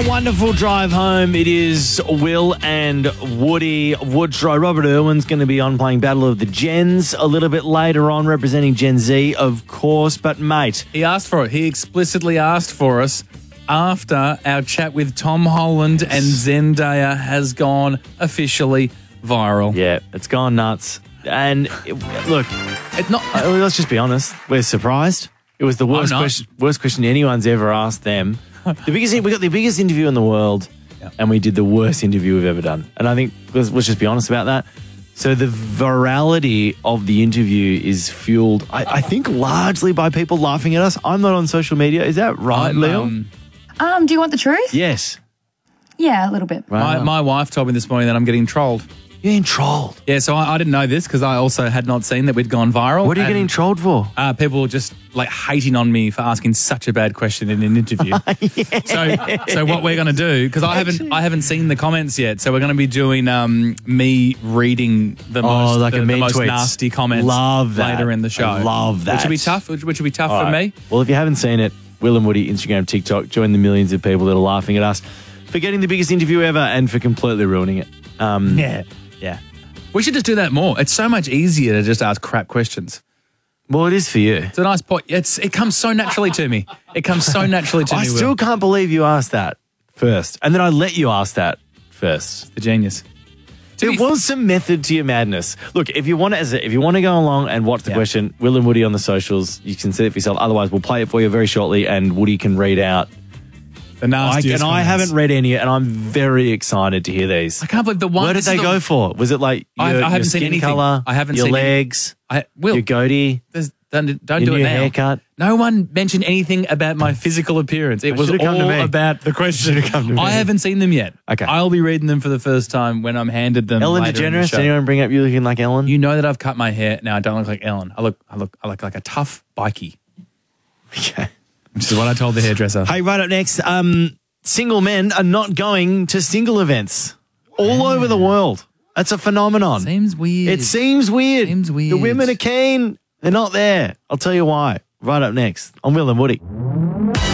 a wonderful drive home. It is Will and Woody Woodstrow. Robert Irwin's going to be on playing Battle of the Gens a little bit later on, representing Gen Z, of course. But, mate, He asked for it. He explicitly asked for us after our chat with Tom Holland and Zendaya has gone officially viral. yeah, it's gone nuts. And, look, let's just be honest. We're surprised. It was the worst question anyone's ever asked them. We got the biggest interview in the world, and we did the worst interview we've ever done. And I think, let's just be honest about that. So the virality of the interview is fueled, I think, largely by people laughing at us. I'm not on social media. Is that right, Leo? Do you want the truth? Yes. Yeah, a little bit. Right. My wife told me this morning that I'm getting trolled. You're getting trolled. Yeah, so I didn't know this because I also had not seen that we'd gone viral. What are you getting trolled for? People just like hating on me for asking such a bad question in an interview. So what we're going to do, because I haven't seen the comments yet, so we're going to be doing me reading the most, the most nasty comments later in the show. I love that. Which will be tough for me. Well, if you haven't seen it, Will and Woody, Instagram, TikTok, join the millions of people that are laughing at us for getting the biggest interview ever and for completely ruining it. Yeah. We should just do that more. It's so much easier to just ask crap questions. Well, it is for you. It's a nice point. It comes so naturally to me. I still can't believe you asked that first. And then I let you ask that first. The genius. There was some method to your madness. Look, if you want to go along and watch the question, Will and Woody on the socials, you can see it for yourself. Otherwise, we'll play it for you very shortly and Woody can read out the nastiest I haven't read any and I'm very excited to hear these. I can't believe the one. Where did they go for? Was it like your haven't seen skin anything. color, I haven't your seen legs, your goatee? Don't your do new it now. Haircut? No one mentioned anything about my physical appearance. It was all about the question. I haven't seen them yet. Okay. I'll be reading them for the first time when I'm handed them. Ellen later in the DeGeneres? show. Did anyone bring up you looking like Ellen? You know that I've cut my hair. Now I don't look like Ellen. I look like a tough bikie. Okay. Which is what I told the hairdresser. Hey, right up next, single men are not going to single events all over the world. That's a phenomenon. Seems weird. It seems weird. Seems weird. The women are keen. They're not there. I'll tell you why. Right up next on Will and Woody.